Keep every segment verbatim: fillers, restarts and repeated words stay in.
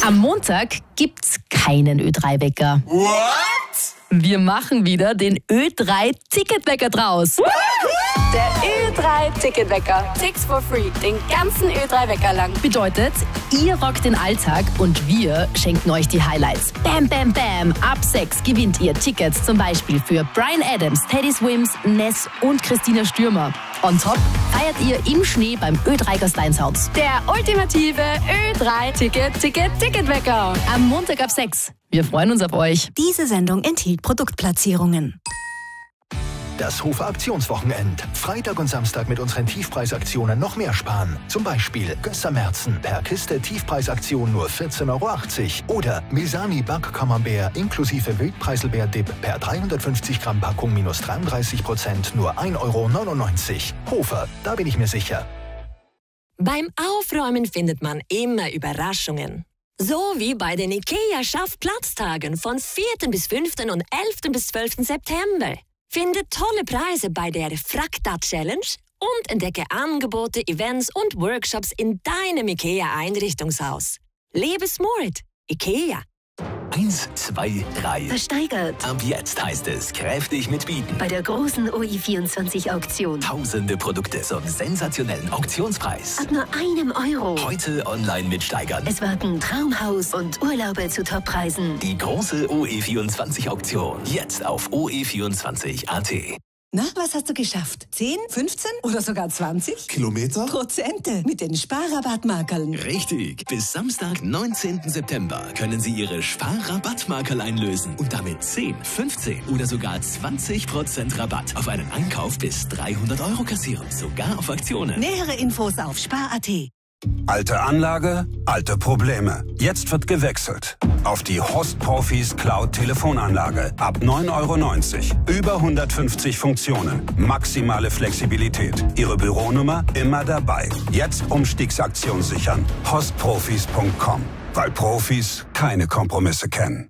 Am Montag gibt's keinen Ö drei Wecker. What? Wir machen wieder den Ö drei Ticketwecker draus. Der Ö drei Ticketwecker. Ticks for free. Den ganzen Ö drei Wecker lang. Bedeutet, ihr rockt den Alltag und wir schenken euch die Highlights. Bam, bam, bam. Ab sechs gewinnt ihr Tickets zum Beispiel für Bryan Adams, Teddy Swims, Ness und Christina Stürmer. On top feiert ihr im Schnee beim Ö drei Gastein-Sounds. Der ultimative Ö drei Ticket, Ticket, Ticketwecker. Am Montag ab sechs. Wir freuen uns auf euch. Diese Sendung enthielt Produktplatzierungen. Das Hofer Aktionswochenend. Freitag und Samstag mit unseren Tiefpreisaktionen noch mehr sparen. Zum Beispiel Gösser-Merzen per Kiste Tiefpreisaktion nur vierzehn Euro achtzig. Oder Misani Back-Camembert inklusive Wildpreiselbeer-Dip per dreihundertfünfzig Gramm Packung minus dreiunddreißig Prozent nur ein Euro neunundneunzig. Hofer, da bin ich mir sicher. Beim Aufräumen findet man immer Überraschungen. So wie bei den IKEA-Schaff-Platztagen von vierten bis fünften und elften bis zwölften September. Finde tolle Preise bei der Frakta-Challenge und entdecke Angebote, Events und Workshops in deinem IKEA-Einrichtungshaus. Lebe smart. IKEA. Eins, zwei, drei. Versteigert. Ab jetzt heißt es kräftig mitbieten. Bei der großen O I vierundzwanzig Auktion. Tausende Produkte zum sensationellen Auktionspreis. Ab nur einem Euro. Heute online mitsteigern. Es warten Traumhaus und Urlaube zu Toppreisen. Die große O E vierundzwanzig Auktion. Jetzt auf O E vierundzwanzig Punkt A T. Na, was hast du geschafft? zehn, fünfzehn oder sogar zwanzig? Kilometer? Prozente mit den Sparrabattmarkerln. Richtig. Bis Samstag, neunzehnten September können Sie Ihre Sparrabattmarkerl einlösen und damit zehn, fünfzehn oder sogar zwanzig Prozent Rabatt auf einen Einkauf bis dreihundert Euro kassieren. Sogar auf Aktionen. Nähere Infos auf spar Punkt A T. Alte Anlage, alte Probleme. Jetzt wird gewechselt. Auf die Horst Profis Cloud Telefonanlage. Ab neun Euro neunzig. Über hundertfünfzig Funktionen. Maximale Flexibilität. Ihre Büronummer immer dabei. Jetzt Umstiegsaktion sichern. horst profis punkt com. Weil Profis keine Kompromisse kennen.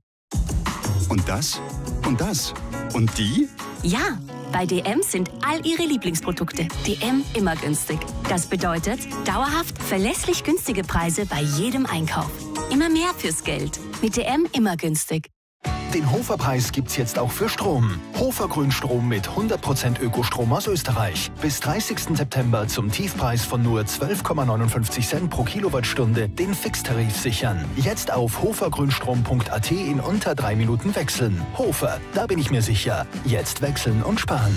Und das? Und das? Und die? Ja, bei D M sind all Ihre Lieblingsprodukte. D M immer günstig. Das bedeutet dauerhaft verlässlich günstige Preise bei jedem Einkauf. Immer mehr fürs Geld. Mit D M immer günstig. Den Hofer-Preis gibt's jetzt auch für Strom. Hofer Grünstrom mit hundert Prozent Ökostrom aus Österreich. Bis dreißigsten September zum Tiefpreis von nur zwölf Komma neunundfünfzig Cent pro Kilowattstunde den Fixtarif sichern. Jetzt auf hofergrünstrom Punkt A T in unter drei Minuten wechseln. Hofer, da bin ich mir sicher. Jetzt wechseln und sparen.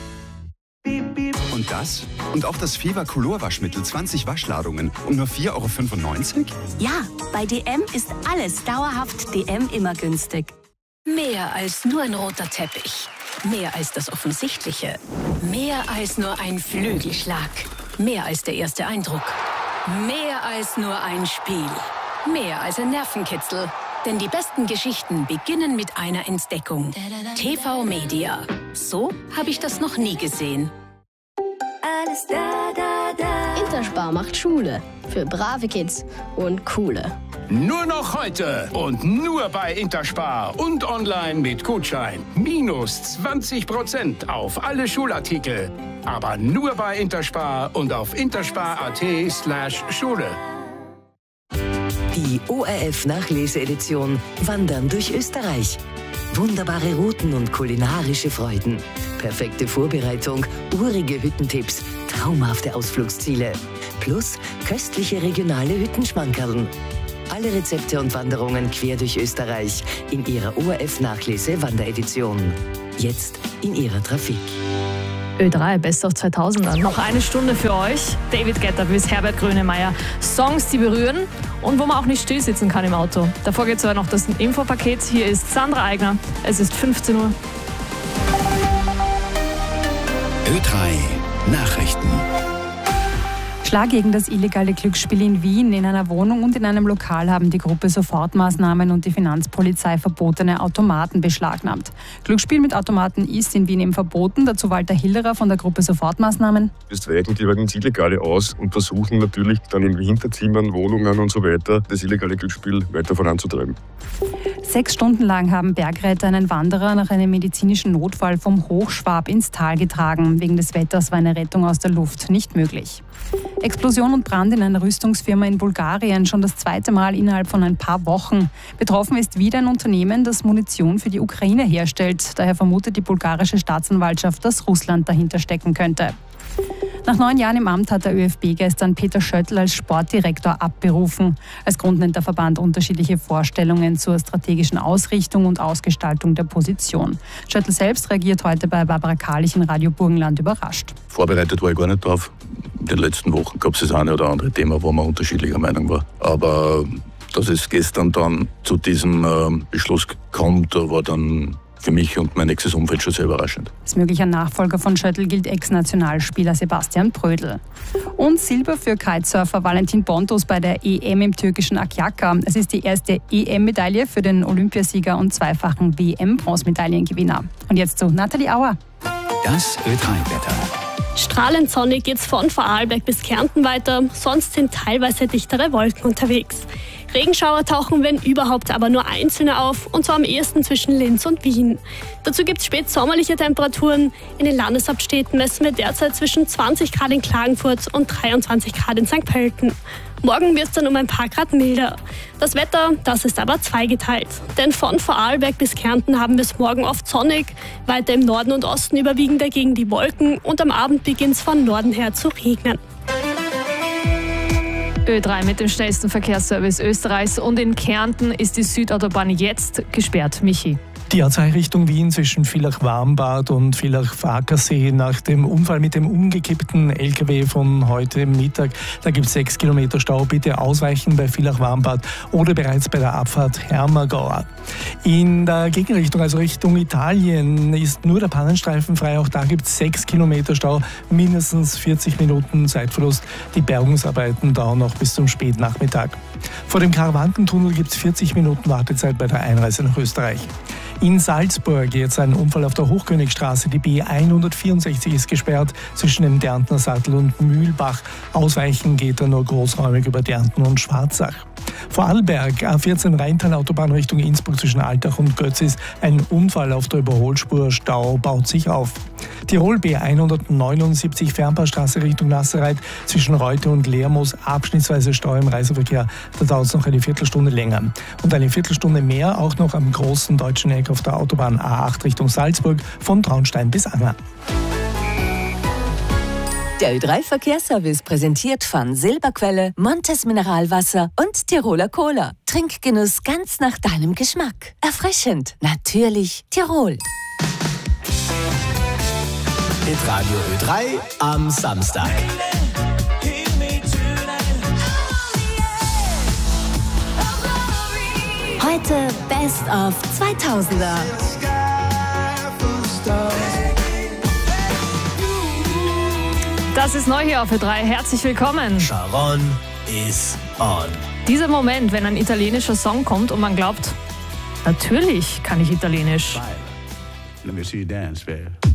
Und das? Und auch das Fever Color Waschmittel zwanzig Waschladungen um nur vier Euro fünfundneunzig? Ja, bei D M ist alles dauerhaft D M immer günstig. Mehr als nur ein roter Teppich. Mehr als das Offensichtliche. Mehr als nur ein Flügelschlag. Mehr als der erste Eindruck. Mehr als nur ein Spiel. Mehr als ein Nervenkitzel. Denn die besten Geschichten beginnen mit einer Entdeckung. T V Media. So habe ich das noch nie gesehen. Alles da, da, da. Interspar macht Schule. Für brave Kids und coole. Nur noch heute und nur bei Interspar und online mit Gutschein. Minus zwanzig Prozent auf alle Schulartikel. Aber nur bei Interspar und auf interspar.at slash Schule. Die O R F-Nachlese-Edition Wandern durch Österreich. Wunderbare Routen und kulinarische Freuden. Perfekte Vorbereitung, urige Hüttentipps, traumhafte Ausflugsziele. Plus köstliche regionale Hüttenschmankerln. Alle Rezepte und Wanderungen quer durch Österreich in ihrer O R F-Nachlese-Wanderedition. Jetzt in ihrer Trafik. Ö drei, Best of zweitausender. Noch eine Stunde für euch. David Guetta bis Herbert Grönemeyer. Songs, die berühren und wo man auch nicht still sitzen kann im Auto. Davor geht es aber noch das Infopaket. Hier ist Sandra Eigner. Es ist fünfzehn Uhr. Ö drei Nachrichten. Schlag gegen das illegale Glücksspiel in Wien. In einer Wohnung und in einem Lokal haben die Gruppe Sofortmaßnahmen und die Finanzpolizei verbotene Automaten beschlagnahmt. Glücksspiel mit Automaten ist in Wien eben verboten. Dazu Walter Hillerer von der Gruppe Sofortmaßnahmen. Es streichen die allerdings Illegale aus und versuchen natürlich dann in Hinterzimmern, Wohnungen und so weiter das illegale Glücksspiel weiter voranzutreiben. Sechs Stunden lang haben Bergretter einen Wanderer nach einem medizinischen Notfall vom Hochschwab ins Tal getragen. Wegen des Wetters war eine Rettung aus der Luft nicht möglich. Explosion und Brand in einer Rüstungsfirma in Bulgarien, schon das zweite Mal innerhalb von ein paar Wochen. Betroffen ist wieder ein Unternehmen, das Munition für die Ukraine herstellt. Daher vermutet die bulgarische Staatsanwaltschaft, dass Russland dahinter stecken könnte. Nach neun Jahren im Amt hat der ÖFB gestern Peter Schöttl als Sportdirektor abberufen. Als Grund nennt der Verband unterschiedliche Vorstellungen zur strategischen Ausrichtung und Ausgestaltung der Position. Schöttl selbst reagiert heute bei Barbara Karlich in Radio Burgenland überrascht. Vorbereitet war ich gar nicht drauf. In den letzten Wochen gab es das eine oder andere Thema, wo man unterschiedlicher Meinung war. Aber dass es gestern dann zu diesem äh, Beschluss kommt, war dann für mich und mein nächstes Umfeld schon sehr überraschend. Als möglicher Nachfolger von Schöttl gilt Ex-Nationalspieler Sebastian Prödl. Und Silber für Kitesurfer Valentin Pontus bei der E M im türkischen Akyaka. Es ist die erste E M-Medaille für den Olympiasieger und zweifachen W M-Bronzemedaillengewinner. Und jetzt zu Nathalie Auer. Das Ö drei Wetter. Strahlend sonnig geht's von Vorarlberg bis Kärnten weiter, sonst sind teilweise dichtere Wolken unterwegs. Regenschauer tauchen, wenn überhaupt, aber nur einzelne auf, und zwar am ehesten zwischen Linz und Wien. Dazu gibt es spätsommerliche Temperaturen. In den Landeshauptstädten messen wir derzeit zwischen zwanzig Grad in Klagenfurt und dreiundzwanzig Grad in Sankt Pölten. Morgen wird es dann um ein paar Grad milder. Das Wetter, das ist aber zweigeteilt. Denn von Vorarlberg bis Kärnten haben wir es morgen oft sonnig. Weiter im Norden und Osten überwiegen dagegen die Wolken und am Abend beginnt es von Norden her zu regnen. Ö drei mit dem schnellsten Verkehrsservice Österreichs, und in Kärnten ist die Südautobahn jetzt gesperrt. Michi. Die A zwei Richtung Wien zwischen Villach-Warmbad und Villach-Farkasee nach dem Unfall mit dem umgekippten L K W von heute Mittag. Da gibt es sechs Kilometer Stau. Bitte ausweichen bei Villach-Warmbad oder bereits bei der Abfahrt Hermagauer. In der Gegenrichtung, also Richtung Italien, ist nur der Pannenstreifen frei. Auch da gibt es sechs Kilometer Stau, mindestens vierzig Minuten Zeitverlust. Die Bergungsarbeiten dauern noch bis zum Spätnachmittag. Vor dem Karawankentunnel gibt es vierzig Minuten Wartezeit bei der Einreise nach Österreich. In Salzburg jetzt ein Unfall auf der Hochkönigstraße. Die B hundertvierundsechzig ist gesperrt zwischen dem Derntner Sattel und Mühlbach. Ausweichen geht da nur großräumig über Derntn und Schwarzach. Vorarlberg, A vierzehn Rheintal-Autobahn Richtung Innsbruck zwischen Altach und Götzis. Ein Unfall auf der Überholspur. Stau baut sich auf. Tirol B hundertneunundsiebzig Fernpassstraße Richtung Nasserreit zwischen Reute und Lermoos. Abschnittsweise Stau im Reiseverkehr. Da dauert es noch eine Viertelstunde länger. Und eine Viertelstunde mehr auch noch am großen deutschen Eck auf der Autobahn A acht Richtung Salzburg von Traunstein bis Anger. Der Ö drei Verkehrsservice präsentiert von Silberquelle, Montes Mineralwasser und Tiroler Cola. Trinkgenuss ganz nach deinem Geschmack. Erfrischend, natürlich Tirol. Radio Ö drei am Samstag. Heute Best of zweitausender. Das ist neu hier auf Ö drei. Herzlich willkommen. Sharon is on. Dieser Moment, wenn ein italienischer Song kommt und man glaubt, natürlich kann ich Italienisch. Let me see you dance, babe.